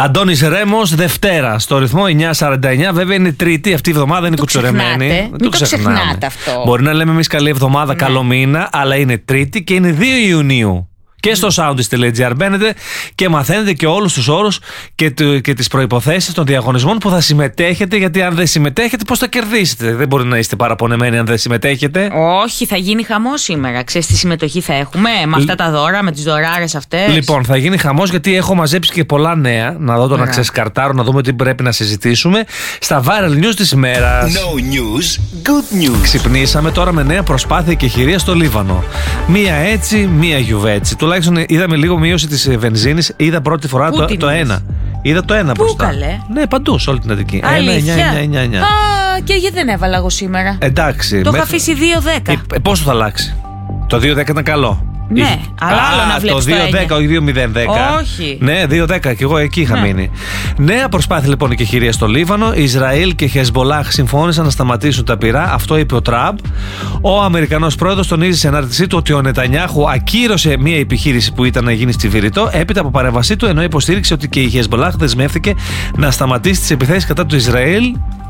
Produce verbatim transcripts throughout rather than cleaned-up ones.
Αντώνης Ρέμος, Δευτέρα, στο ρυθμό εννιά σαράντα εννιά. Βέβαια είναι Τρίτη, αυτή η εβδομάδα είναι κουτσορεμένη. Μην το, το ξεχνάτε αυτό. Μπορεί να λέμε εμείς καλή εβδομάδα, ναι. Καλό μήνα, αλλά είναι Τρίτη και είναι δύο Ιουνίου. Και στο soundist τελεία gr μπαίνετε και μαθαίνετε και όλους τους όρους και, και τις προϋποθέσεις των διαγωνισμών που θα συμμετέχετε. Γιατί αν δεν συμμετέχετε, πώς θα κερδίσετε? Δεν μπορεί να είστε παραπονεμένοι αν δεν συμμετέχετε. Όχι, θα γίνει χαμός σήμερα. Ξέρεις τι συμμετοχή θα έχουμε με αυτά τα δώρα, με τις δωράρες αυτές? Λοιπόν, θα γίνει χαμός γιατί έχω μαζέψει και πολλά νέα. Να δω το να ξεσκαρτάρω, να δούμε τι πρέπει να συζητήσουμε στα viral news της ημέρας. No news, good news. Ξυπνήσαμε τώρα με νέα προσπάθεια και χειρία στο Λίβανο. Μία έτσι, μία γιουβέτσι. Τουλάχιστον είδαμε λίγο μείωση της βενζίνης. Είδα πρώτη φορά το, το ένα. Είδα το ένα Πού μπροστά. Καλέ? Ναι, παντού, σε όλη την Αττική. Αλήθεια? ένα εννιά εννιά. Α, και γιατί δεν έβαλα εγώ σήμερα? Εντάξει. Το είχα αφήσει δύο δέκα. Ε, πόσο θα αλλάξει? Το δύο δέκα ήταν καλό. Ναι, Είχε... αλλά άλλο Α, να βλέπεις το δύο δέκα, όχι δύο μηδέν δέκα. Όχι. Ναι, δύο δέκα και εγώ εκεί είχα ναι. μείνει. Νέα προσπάθεια λοιπόν και χειρία στο Λίβανο. Ισραήλ και Χεσμπολάχ συμφώνησαν να σταματήσουν τα πυρά. Αυτό είπε ο Τραμπ. Ο Αμερικανός πρόεδρος τονίζει σε ανάρτησή του ότι ο Νετανιάχου ακύρωσε μια επιχείρηση που ήταν να γίνει στη Βηρητό έπειτα από παρέμβασή του, ενώ υποστήριξε ότι και η Χεσμπολάχ δεσμεύθηκε να σταματήσει τις επιθέσεις κατά του Ισραήλ.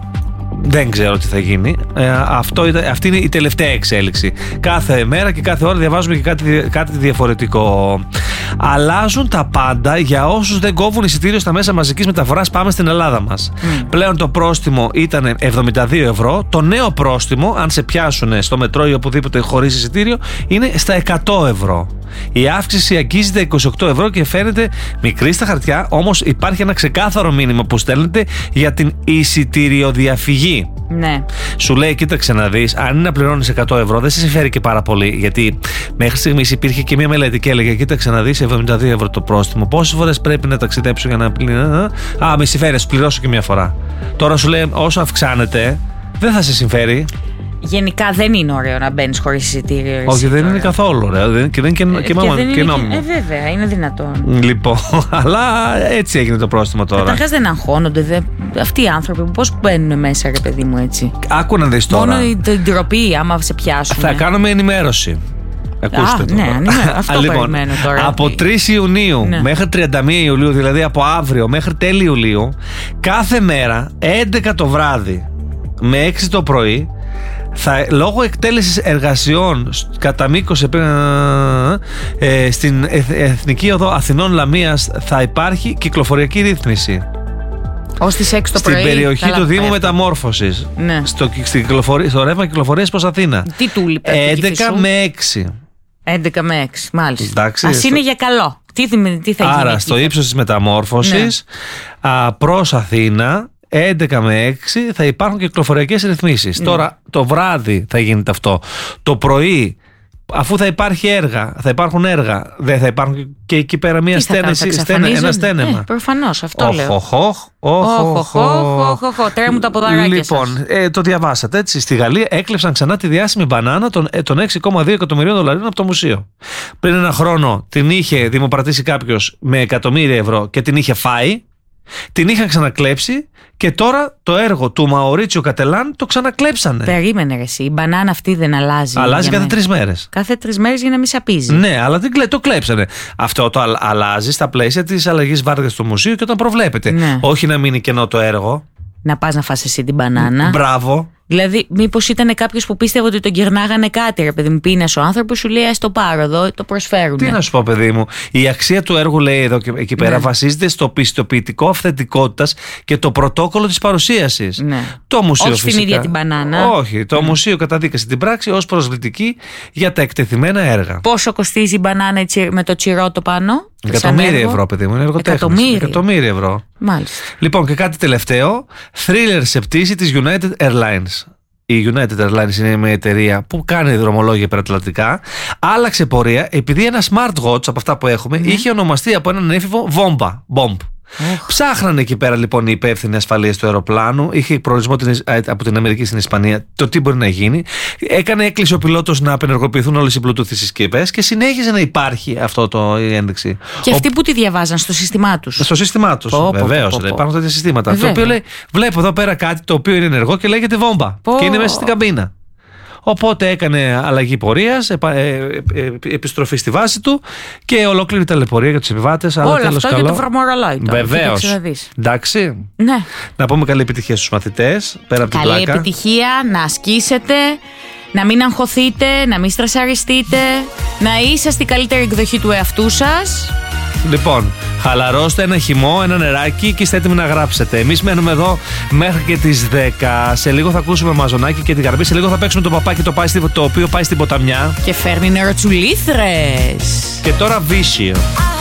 Δεν ξέρω τι θα γίνει. Ε, αυτό, αυτή είναι η τελευταία εξέλιξη. Κάθε μέρα και κάθε ώρα διαβάζουμε και κάτι, κάτι διαφορετικό. Αλλάζουν τα πάντα για όσους δεν κόβουν εισιτήριο στα μέσα μαζικής μεταφοράς. Πάμε στην Ελλάδα μας. Mm. Πλέον το πρόστιμο ήταν εβδομήντα δύο ευρώ. Το νέο πρόστιμο, αν σε πιάσουν στο μετρό ή οπουδήποτε χωρίς εισιτήριο, είναι στα εκατό ευρώ. Η αύξηση αγγίζει είκοσι οκτώ ευρώ και φαίνεται μικρή στα χαρτιά, όμως υπάρχει ένα ξεκάθαρο μήνυμα που στέλνετε για την εισιτηριοδιαφυγή. Ναι. Σου λέει, κοίταξε να δεις, αν είναι να πληρώνεις εκατό ευρώ, δεν σε συμφέρει και πάρα πολύ. Γιατί μέχρι στιγμής υπήρχε και μια μελέτη και έλεγε, κοίταξε να δεις, εβδομήντα δύο ευρώ το πρόστιμο. Πόσες φορές πρέπει να ταξιδέψω για να πληρώσω? Α, με συμφέρει, σου πληρώσω και μια φορά. Τώρα σου λέει, όσο αυξάνεται, δεν θα σε συμφέρει. Γενικά δεν είναι ωραίο να μπαίνεις χωρίς εισιτήριο. Όχι, δεν είναι καθόλου ωραίο. Και δεν είναι και, και, και, και νόμιμο. Ε, βέβαια, είναι δυνατόν. Λοιπόν, αλλά έτσι έγινε το πρόστιμο τώρα. Καταρχάς δεν αγχώνονται. Δε, αυτοί οι άνθρωποι πώς μπαίνουν μέσα, ρε παιδί μου, έτσι? Άκου να δεις τώρα. Μόνο την ντροπή, άμα σε πιάσουν. Θα κάνουμε ενημέρωση. Ακούστε Α, τώρα. Ναι, ναι, αυτό λοιπόν, περιμένω τώρα. Από τρεις Ιουνίου ναι. μέχρι τριάντα μία Ιουλίου, δηλαδή από αύριο μέχρι τέλη Ιουλίου, κάθε μέρα έντεκα το βράδυ με έξι το πρωί, θα, λόγω εκτέλεσης εργασιών κατά μήκος ε, στην Εθνική Οδό Αθηνών Λαμίας θα υπάρχει κυκλοφοριακή ρύθμιση. Ως τις έξι το στην πρωί. Περιοχή του Δήμου Μεταμόρφωσης. Ναι. Στο, στο ρεύμα κυκλοφορίας προς Αθήνα. Τι του λείπει? έντεκα με έξι. έντεκα με έξι, μάλιστα. Εντάξει, ας στο... είναι για καλό. Τι, τι θα γίνει? Άρα στο ύψος της Μεταμόρφωσης, ναι. α, προς Αθήνα, έντεκα με έξι θα υπάρχουν κυκλοφοριακές ρυθμίσεις. Mm. Τώρα το βράδυ θα γίνεται αυτό. Το πρωί, αφού θα υπάρχει έργα, θα υπάρχουν έργα, δεν θα υπάρχουν και εκεί πέρα μια στένεση, στένε, ένα στένεμα. Ε, προφανώς, αυτό οχ, λέω. Οχ, οχ, οχ, οχ. Τρέμουν τα ποδαράκια. Λοιπόν, ε, το διαβάσατε έτσι. Στη Γαλλία έκλεψαν ξανά τη διάσημη μπανάνα των, ε, των έξι κόμμα δύο εκατομμυρίων δολαρίων από το μουσείο. Πριν ένα χρόνο την είχε δημοπρατήσει κάποιος με εκατομμύρια ευρώ και την είχε φάει. Την είχαν ξανακλέψει και τώρα το έργο του Μαουρίτσιο Κατελάν το ξανακλέψανε. Περίμενε ρε εσύ, η μπανάνα αυτή δεν αλλάζει? Αλλάζει κάθε τρεις μέρες. Κάθε τρεις μέρες για να μην σαπίζει. Ναι, αλλά δεν, το κλέψανε. Αυτό το αλλάζει στα πλαίσια της αλλαγής βάρδιας του μουσείου και όταν προβλέπεται. Ναι. Όχι να μείνει κενό το έργο. Να πας να φας εσύ την μπανάνα. Μπράβο. Δηλαδή, μήπως ήταν κάποιος που πίστευε ότι τον κυρνάγανε κάτι, ρε παιδί μου, πίνασε ο άνθρωπος, σου λέει, ας το πάρω εδώ, το προσφέρουν. Τι να σου πω, παιδί μου, η αξία του έργου, λέει εδώ και εκεί πέρα, ναι. βασίζεται στο πιστοποιητικό αυθεντικότητας και το πρωτόκολλο της παρουσίασης. Ναι. Το μουσείο, όχι φυσικά, στην ίδια την μπανάνα. Όχι, το mm. μουσείο καταδίκασε την πράξη ως προσβλητική για τα εκτεθειμένα έργα. Πόσο κοστίζει η μπανάνα με το τσιρότο πάνω? Εκατομμύρια ευρώ, παιδί μου, είναι εργοτέχνης. Εκατομμύρια. Εκατομμύρια ευρώ. Μάλιστα. Λοιπόν, και κάτι τελευταίο. Thriller σε πτήση της United Airlines. Η United Airlines είναι μια εταιρεία που κάνει δρομολόγια υπερατλαντικά. Άλλαξε πορεία επειδή ένα smartwatch από αυτά που έχουμε mm. είχε ονομαστεί από έναν έφηβο βόμμπα. Bomb. Oh. Ψάχνανε εκεί πέρα λοιπόν οι υπεύθυνοι ασφαλείας του αεροπλάνου. Είχε προορισμό από την Αμερική στην Ισπανία το τι μπορεί να γίνει. Έκανε έκκληση ο πιλότος να απενεργοποιηθούν όλες οι Bluetooth συσκευές και συνέχιζε να υπάρχει αυτό το η ένδειξη. Και αυτοί ο... που τη διαβάζαν στο σύστημά τους. Στο σύστημά τους. Βεβαίως. Υπάρχουν τέτοια συστήματα. Το οποίο λέει, βλέπω εδώ πέρα κάτι το οποίο είναι ενεργό και λέγεται βόμμπα. Oh. Και είναι μέσα στην καμπίνα. Οπότε έκανε αλλαγή πορείας, επα, ε, ε, ε, επιστροφή στη βάση του και ολόκληρη ταλαιπωρία για τους επιβάτες. Όλα τέλος αυτό καλό. για το βρωμορολόι. Βεβαίως. Εντάξει. Ναι. Να πούμε καλή επιτυχία στους μαθητές. Πέρα από την Καλή πλάκα. επιτυχία, να ασκήσετε, να μην αγχωθείτε, να μην στρεσαριστείτε, να είσαστε η καλύτερη εκδοχή του εαυτού σας. Λοιπόν, χαλαρώστε ένα χυμό, ένα νεράκι και είστε έτοιμοι να γράψετε. Εμείς μένουμε εδώ μέχρι και τις δέκα. Σε λίγο θα ακούσουμε Μαζονάκι και την Γαρμπή. Σε λίγο θα παίξουμε το παπάκι το, πάει, το οποίο πάει στην ποταμιά. Και φέρνει νεροτσουλήθρες. Και τώρα Βίσιο.